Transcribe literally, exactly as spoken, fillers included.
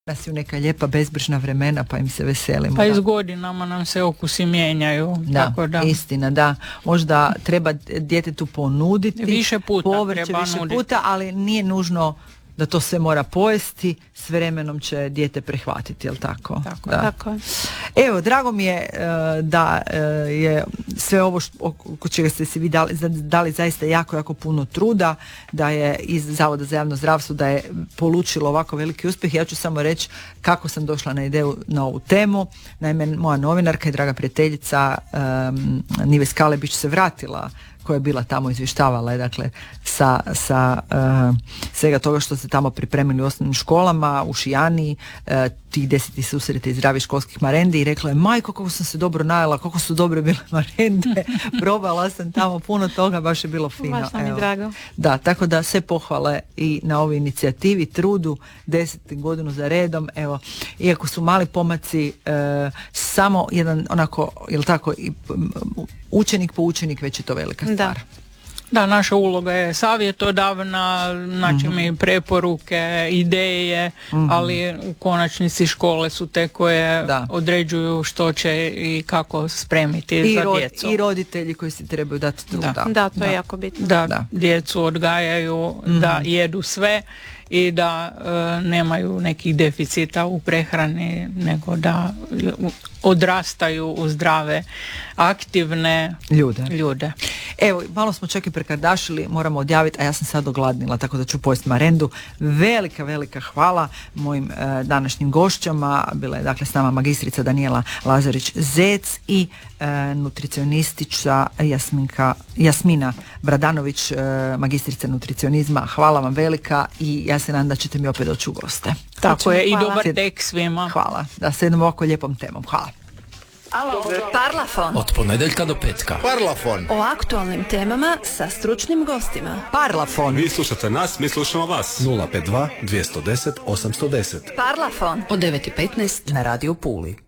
nas u neka lijepa bezbrižna vremena pa im se veselimo. Pa i s godinama nam se okusi mijenjaju. Da, tako da. Istina, da. Možda treba djetetu ponuditi više puta povrće treba više nuditi. puta, ali nije nužno da to sve mora pojesti, s vremenom će dijete prehvatiti, jel tako? Tako, da. tako je. Evo, drago mi je uh, da uh, je sve ovo što, oko čega ste si vi dali, dali zaista jako, jako puno truda, da je iz Zavoda za javno zdravstvo da je polučilo ovako veliki uspjeh. Ja ću samo reći kako sam došla na ideju na ovu temu. Naime, moja novinarka i draga prijateljica um, Nives Kalebić se vratila, koja je bila tamo, izvještavala je dakle sa, sa uh, svega toga što ste tamo pripremili u osnovnim školama u Šijani, uh, tih deseti susreta i zdravih školskih marendi, i rekla je: majko, kako sam se dobro najela, kako su dobre bile marende, probala sam tamo puno toga, baš je bilo fino. Baš nam je drago. Da, tako da sve pohvale i na ovoj inicijativi, trudu, desetu godinu za redom. Evo, iako su mali pomaci, uh, samo jedan onako, jel tako, i, um, učenik po učenik, već je to velika stvar. Da. Da, naša uloga je savjetodavna, znači mi mm-hmm. preporuke, ideje, mm-hmm. ali u konačnici škole su te koje da. određuju što će i kako spremiti I za rod, djecu. I roditelji koji si trebaju dati truda. Da, da to da. je jako bitno. Da, da. djecu odgajaju, mm-hmm. da jedu sve i da e, nemaju nekih deficita u prehrani, nego da odrastaju u zdrave, aktivne ljude. ljude. Evo, malo smo čak i prekardašili, moramo odjaviti, a ja sam sad ogladnila, tako da ću pojesti marendu. Velika, velika hvala mojim e, današnjim gošćama. Bila je dakle s nama magistrica Danijela Lazarić-Zec i e, nutricionistica Jasminka, Jasmina Bradanović, e, magistrica nutricionizma. Hvala vam velika i ja se nadam da ćete mi opet doći u goste. Tako je, i hvala. dobar tek svima. Hvala, da se jednom ovako lijepom temom. Hvala. Parlafon. Od ponedjeljka do petka. Parlafon. O aktualnim temama sa stručnim gostima. Parlafon. Vi slušate nas, mi slušamo vas. nula pet dva dvjesto deset osamsto deset. Parlafon. Od devet i petnaest na Radio Puli.